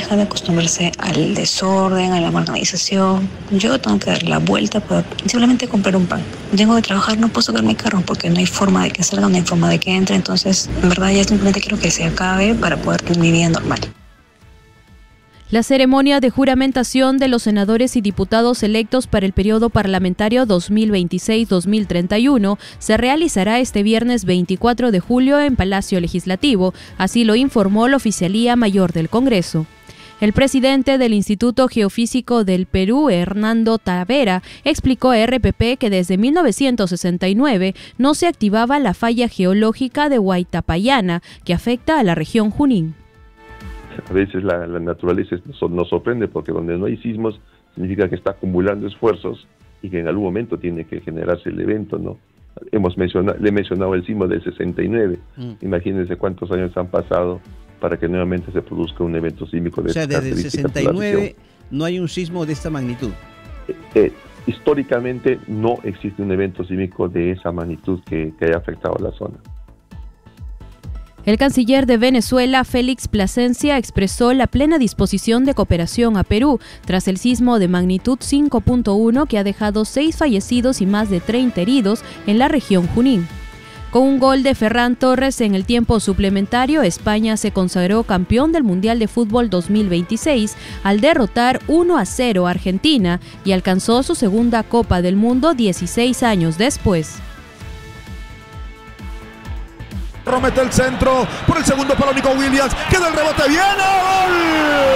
deja de acostumbrarse al desorden, a la marginalización. Yo tengo que dar la vuelta para simplemente comprar un pan. Tengo que trabajar, no puedo sacar mi carro porque no hay forma de que salga, no hay forma de que entre. Entonces, en verdad, ya simplemente quiero que se acabe para poder tener mi vida normal. La ceremonia de juramentación de los senadores y diputados electos para el periodo parlamentario 2026-2031 se realizará este viernes 24 de julio en Palacio Legislativo, así lo informó la Oficialía Mayor del Congreso. El presidente del Instituto Geofísico del Perú, Hernando Tavera, explicó a RPP que desde 1969 no se activaba la falla geológica de Huaytapallana, que afecta a la región Junín. A veces la naturaleza nos sorprende porque donde no hay sismos significa que está acumulando esfuerzos y que en algún momento tiene que generarse el evento, ¿no? Le he mencionado el sismo del 69. Imagínense cuántos años han pasado para que nuevamente se produzca un evento sísmico de esta característica. O sea, desde el 69 no hay un sismo de esta magnitud. Históricamente no existe un evento sísmico de esa magnitud que haya afectado a la zona. El canciller de Venezuela, Félix Plasencia, expresó la plena disposición de cooperación a Perú tras el sismo de magnitud 5.1 que ha dejado 6 fallecidos y más de 30 heridos en la región Junín. Con un gol de Ferran Torres en el tiempo suplementario, España se consagró campeón del Mundial de Fútbol 2026 al derrotar 1-0 a Argentina y alcanzó su segunda Copa del Mundo 16 años después. Mete el centro por el segundo palo Nico Williams, queda el rebote, viene, ¡gol!